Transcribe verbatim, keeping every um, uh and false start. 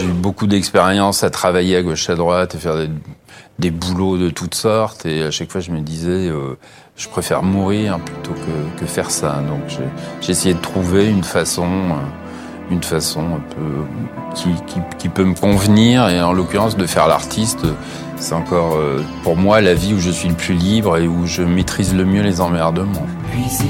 j'ai eu beaucoup d'expérience à travailler à gauche à droite, à faire des, des boulots de toutes sortes. Et à chaque fois, je me disais, euh, je préfère mourir plutôt que, que faire ça. Donc j'ai, j'ai essayé de trouver une façon, euh, une façon un peu qui, qui, qui peut me convenir. Et en l'occurrence, de faire l'artiste, c'est encore euh, pour moi la vie où je suis le plus libre et où je maîtrise le mieux les emmerdements. Puis